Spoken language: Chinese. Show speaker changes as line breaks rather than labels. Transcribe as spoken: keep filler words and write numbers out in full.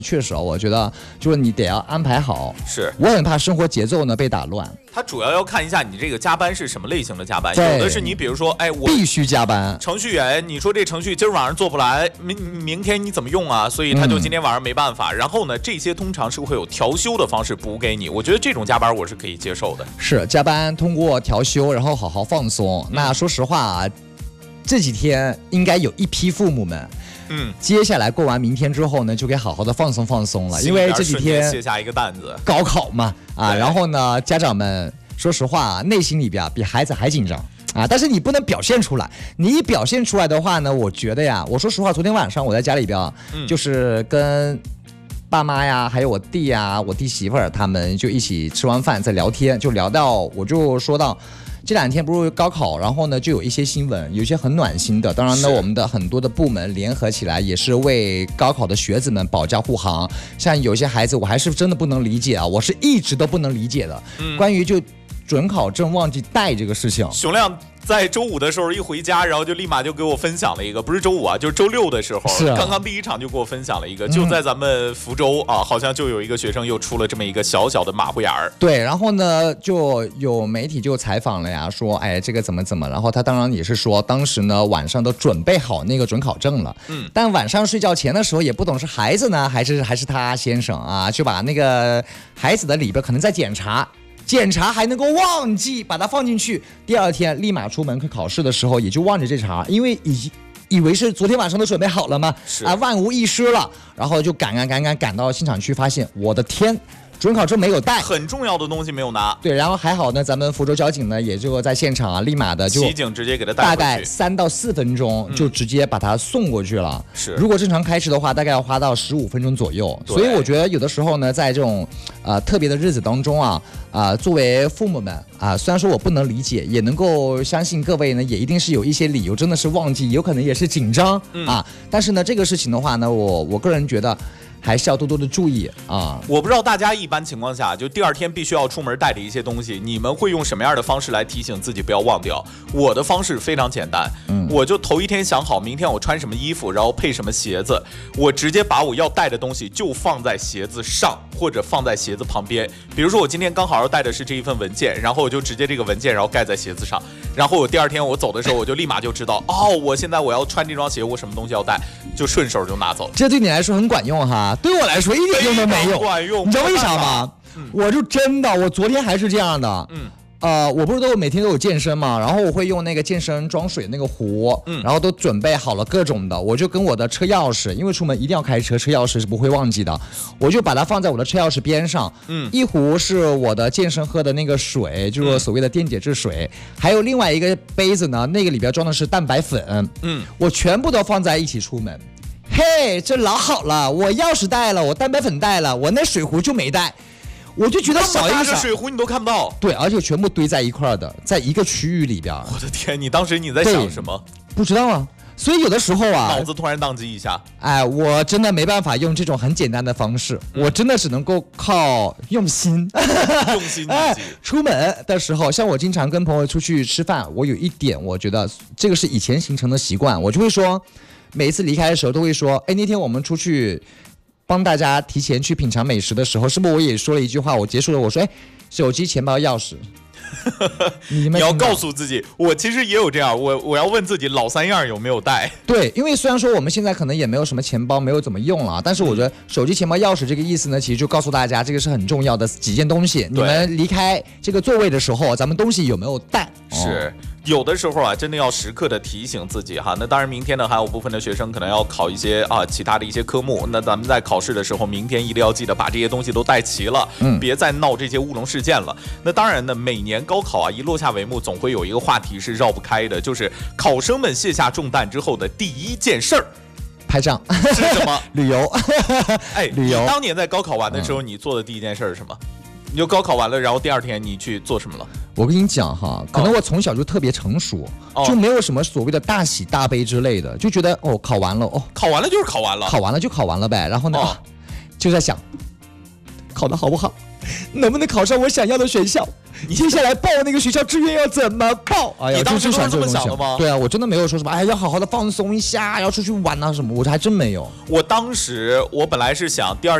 确实，我觉得就是你得要安排好。
是，
我很怕生活节奏呢被打乱。
他主要要看一下你这个加班是什么类型的加班，有的是你比如说，哎，我
必须加班。
程序员，你说这程序今儿晚上做不来，明明天你怎么用啊？所以他就今天晚上没办法。嗯、然后呢，这些通常是会有调休的方式补给你。我觉得这种加班我是可以接受的。
是加班通过调休，然后好好放松。嗯、那说实话啊，这几天应该有一批父母们。嗯，接下来过完明天之后呢，就可以好好的放松放松了，因为这几天
卸下一个担子，
高考嘛啊，然后呢，家长们说实话啊，内心里边比孩子还紧张啊，但是你不能表现出来，你一表现出来的话呢，我觉得呀，我说实话，昨天晚上我在家里边，嗯、就是跟爸妈呀，还有我弟呀，我弟媳妇儿他们就一起吃完饭在聊天，就聊到我就说到。这两天不是高考，然后呢就有一些新闻，有一些很暖心的。当然呢，我们的很多的部门联合起来，也是为高考的学子们保驾护航。像有些孩子，我还是真的不能理解啊，我是一直都不能理解的。嗯、关于就准考证忘记带这个事情，
熊亮在周五的时候一回家，然后就立马就给我分享了一个，不是周五啊，就是周六的时候，
是啊、
刚刚第一场就给我分享了一个，就在咱们福州啊，好像就有一个学生又出了这么一个小小的马虎眼儿。
对，然后呢，就有媒体就采访了呀，说，哎，这个怎么怎么，然后他当然也是说，当时呢晚上都准备好那个准考证了，嗯，但晚上睡觉前的时候也不懂是孩子呢，还是还是他先生啊，就把那个孩子的里边可能在检查。检查还能够忘记把它放进去，第二天立马出门去考试的时候也就忘记这茬，因为以以为是昨天晚上都准备好了嘛，啊，万无一失了，然后就赶赶赶赶赶到现场去，发现我的天！准考证没有带，
很重要的东西没有拿。
对，然后还好呢，咱们福州交警呢也就在现场啊，立马的就
骑警直接给他带回去，
大概三到四分钟就直接把他送过去了。
是、嗯，
如果正常开车的话，大概要花到十五分钟左右。所以我觉得有的时候呢，在这种呃特别的日子当中啊，啊、呃，作为父母们啊、呃，虽然说我不能理解，也能够相信各位呢，也一定是有一些理由，真的是忘记，有可能也是紧张、嗯、啊。但是呢，这个事情的话呢，我我个人觉得。还是要多多的注意啊！
我不知道大家一般情况下，就第二天必须要出门带着一些东西，你们会用什么样的方式来提醒自己不要忘掉？我的方式非常简单，嗯，我就头一天想好明天我穿什么衣服，然后配什么鞋子，我直接把我要带的东西就放在鞋子上，或者放在鞋子旁边。比如说我今天刚好要带的是这一份文件，然后我就直接这个文件然后盖在鞋子上，然后我第二天我走的时候，我就立马就知道，哦，我现在我要穿这双鞋，我什么东西要带，就顺手就拿走。
这对你来说很管用哈。对我来说一点用都没有，
管用，
你知道为啥吗？嗯、我就真的，我昨天还是这样的，嗯，呃，我不是都每天都有健身嘛，然后我会用那个健身装水那个壶，嗯，然后都准备好了各种的，我就跟我的车钥匙，因为出门一定要开车，车钥匙是不会忘记的，我就把它放在我的车钥匙边上，嗯，一壶是我的健身喝的那个水，就是所谓的电解质水，嗯、还有另外一个杯子呢，那个里边装的是蛋白粉，嗯，我全部都放在一起出门。嘿，这老好了，我钥匙带了，我蛋白粉带了，我那水壶就没带，我就觉得少一个
水壶你都看不到。
对，而且全部堆在一块的，在一个区域里边。
我的天，你当时你在想什么？
不知道啊。所以有的时候啊，
脑子突然宕机一下。
哎，我真的没办法用这种很简单的方式，嗯、我真的只能够靠用心。
用心
哎，出门的时候，像我经常跟朋友出去吃饭，我有一点我觉得这个是以前形成的习惯，我就会说。每一次离开的时候都会说，哎，那天我们出去帮大家提前去品尝美食的时候，是不是我也说了一句话？我结束了，我说，哎，手机、钱包、钥匙。
你, 你要告诉自己，我其实也有这样，我我要问自己老三样有没有带。
对，因为虽然说我们现在可能也没有什么钱包，没有怎么用了，但是我觉得手机、钱包、钥匙这个意思呢，其实就告诉大家这个是很重要的几件东西。你们离开这个座位的时候，咱们东西有没有带？
是。哦，有的时候啊，真的要时刻的提醒自己哈。那当然，明天呢还有部分的学生可能要考一些啊其他的一些科目。那咱们在考试的时候，明天一定要记得把这些东西都带齐了，嗯，别再闹这些乌龙事件了。那当然呢，每年高考啊一落下帷幕，总会有一个话题是绕不开的，就是考生们卸下重担之后的第一件事儿。
拍照
是什么？
旅游。
哎，
旅游。
你当年在高考完的时候，你做的第一件事是什么？你就高考完了，然后第二天你去做什么了？
我跟你讲哈，可能我从小就特别成熟，哦、就没有什么所谓的大喜大悲之类的，就觉得哦，考完了哦，
考完了就是考完了，
考完了就考完了呗。然后呢，哦、就在想，考得好不好，能不能考上我想要的学校， 接下来报那个学校志愿要怎么报？哎呀，
你当时
就
都是这么
想
想的吗？
对啊，我真的没有说什么，哎，要好好的放松一下，要出去玩啊什么，我还真没有。
我当时我本来是想第二